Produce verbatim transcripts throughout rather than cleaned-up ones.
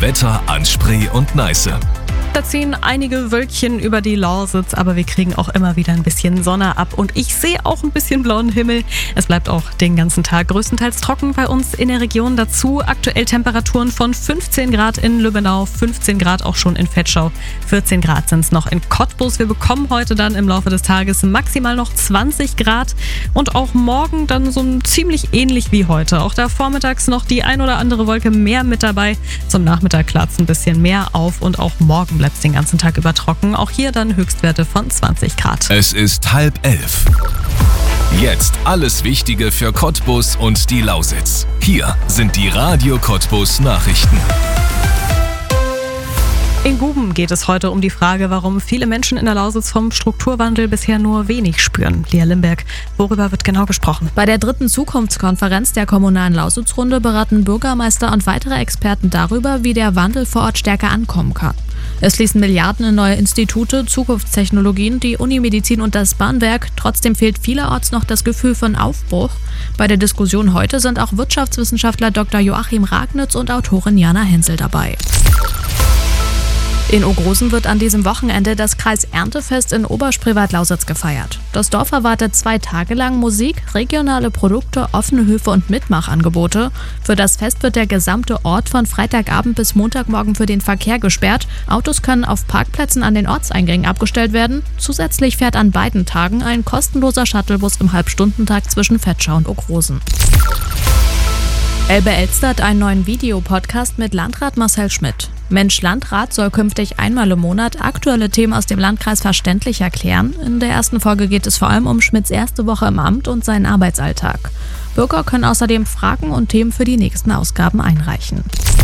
Wetter an Spree und Neiße. Da ziehen einige Wölkchen über die Lausitz, aber wir kriegen auch immer wieder ein bisschen Sonne ab und ich sehe auch ein bisschen blauen Himmel. Es bleibt auch den ganzen Tag größtenteils trocken bei uns in der Region. Dazu aktuell Temperaturen von fünfzehn Grad in Lübbenau, fünfzehn Grad auch schon in Vetschau, vierzehn Grad sind es noch in Cottbus. Wir bekommen heute dann im Laufe des Tages maximal noch zwanzig Grad und auch morgen dann so ziemlich ähnlich wie heute. Auch da vormittags noch die ein oder andere Wolke mehr mit dabei. Zum Nachmittag klart es ein bisschen mehr auf und auch morgen bleibt bleibt es den ganzen Tag über trocken. Auch hier dann Höchstwerte von zwanzig Grad. Es ist halb elf. Jetzt alles Wichtige für Cottbus und die Lausitz. Hier sind die Radio Cottbus Nachrichten. In Guben geht es heute um die Frage, warum viele Menschen in der Lausitz vom Strukturwandel bisher nur wenig spüren. Lea Limberg, worüber wird genau gesprochen? Bei der dritten Zukunftskonferenz der kommunalen Lausitzrunde beraten Bürgermeister und weitere Experten darüber, wie der Wandel vor Ort stärker ankommen kann. Es fließen Milliarden in neue Institute, Zukunftstechnologien, die Unimedizin und das Bahnwerk. Trotzdem fehlt vielerorts noch das Gefühl von Aufbruch. Bei der Diskussion heute sind auch Wirtschaftswissenschaftler Doktor Joachim Ragnitz und Autorin Jana Hensel dabei. In Ogrosen wird an diesem Wochenende das Kreis-Erntefest in Oberspreewald-Lausitz gefeiert. Das Dorf erwartet zwei Tage lang Musik, regionale Produkte, offene Höfe und Mitmachangebote. Für das Fest wird der gesamte Ort von Freitagabend bis Montagmorgen für den Verkehr gesperrt. Autos können auf Parkplätzen an den Ortseingängen abgestellt werden. Zusätzlich fährt an beiden Tagen ein kostenloser Shuttlebus im Halbstundentakt zwischen Vetschau und Ogrosen. Elbe Elster hat einen neuen Videopodcast mit Landrat Marcel Schmidt. Mensch Landrat soll künftig einmal im Monat aktuelle Themen aus dem Landkreis verständlich erklären. In der ersten Folge geht es vor allem um Schmidts erste Woche im Amt und seinen Arbeitsalltag. Bürger können außerdem Fragen und Themen für die nächsten Ausgaben einreichen.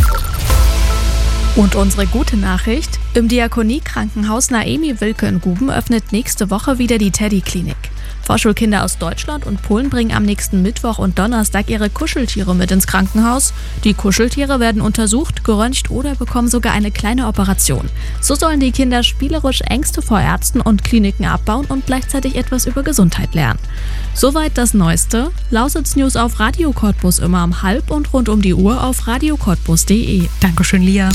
Und unsere gute Nachricht: Im Diakoniekrankenhaus Naemi Wilke in Guben öffnet nächste Woche wieder die Teddy-Klinik. Vorschulkinder aus Deutschland und Polen bringen am nächsten Mittwoch und Donnerstag ihre Kuscheltiere mit ins Krankenhaus. Die Kuscheltiere werden untersucht, geröntgt oder bekommen sogar eine kleine Operation. So sollen die Kinder spielerisch Ängste vor Ärzten und Kliniken abbauen und gleichzeitig etwas über Gesundheit lernen. Soweit das Neueste. Lausitz News auf Radio Cottbus immer um halb und rund um die Uhr auf radio cottbus punkt de. Dankeschön, Lia.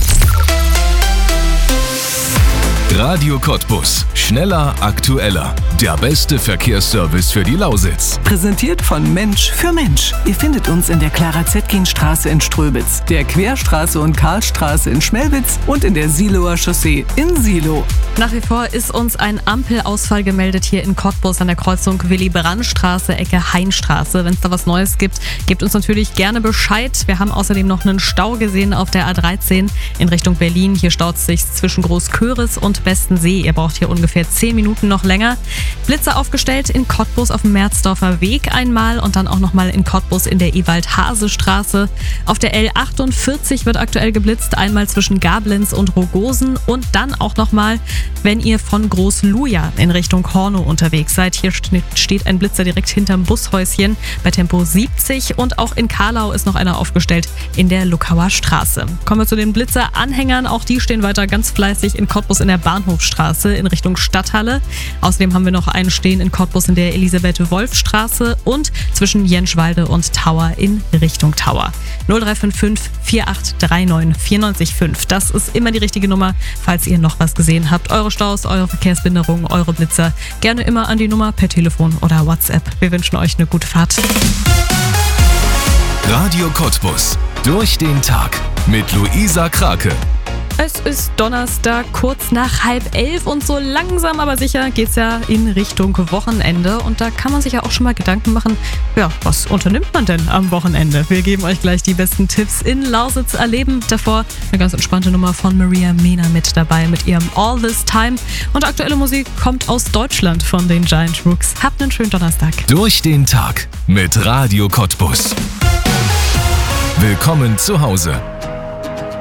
Radio Cottbus. Schneller, aktueller. Der beste Verkehrsservice für die Lausitz. Präsentiert von Mensch für Mensch. Ihr findet uns in der Clara-Zetkin-Straße in Ströbitz, der Querstraße und Karlstraße in Schmelwitz und in der Siloer Chaussee in Silo. Nach wie vor ist uns ein Ampelausfall gemeldet hier in Cottbus an der Kreuzung Willy-Brandt-Straße, Ecke Heinstraße. Wenn es da was Neues gibt, gebt uns natürlich gerne Bescheid. Wir haben außerdem noch einen Stau gesehen auf der A dreizehn in Richtung Berlin. Hier staut es sich zwischen Großköris und Bestensee. Ihr braucht hier ungefähr zehn Minuten noch länger. Blitze aufgestellt in Cottbus auf dem Merzdorfer Weg einmal und dann auch nochmal in Cottbus in der Ewald-Hase-Straße. Auf der L achtundvierzig wird aktuell geblitzt, einmal zwischen Gablenz und Rogosen und dann auch nochmal, wenn ihr von Großluja in Richtung Hornow unterwegs seid. Hier steht ein Blitzer direkt hinterm Bushäuschen bei Tempo siebzig und auch in Karlau ist noch einer aufgestellt in der Luckauer Straße. Kommen wir zu den Blitzer-Anhängern. Auch die stehen weiter ganz fleißig in Cottbus in der Bahnhofstraße in Richtung Stadthalle. Außerdem haben wir noch einen stehen in Cottbus in der Elisabeth-Wolf-Straße und zwischen Jenschwalde und Tower in Richtung Tower. null drei fünf fünf vier acht drei neun vier neun fünf. Das ist immer die richtige Nummer, falls ihr noch was gesehen habt. Eure Staus, eure Verkehrsbehinderungen, eure Blitzer. Gerne immer an die Nummer per Telefon oder WhatsApp. Wir wünschen euch eine gute Fahrt. Radio Cottbus. Durch den Tag mit Luisa Krake. Es ist Donnerstag, kurz nach halb elf und so langsam aber sicher geht's ja in Richtung Wochenende und da kann man sich ja auch schon mal Gedanken machen, ja, was unternimmt man denn am Wochenende? Wir geben euch gleich die besten Tipps in Lausitz erleben. Davor eine ganz entspannte Nummer von Maria Mena mit dabei mit ihrem All This Time und aktuelle Musik kommt aus Deutschland von den Giant Rooks. Habt einen schönen Donnerstag. Durch den Tag mit Radio Cottbus. Willkommen zu Hause.